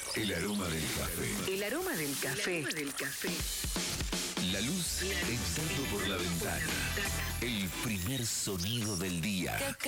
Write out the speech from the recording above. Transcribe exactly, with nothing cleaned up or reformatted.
El aroma del café. El aroma del café. El aroma del café. La luz entrando por la ventana. El primer sonido del día.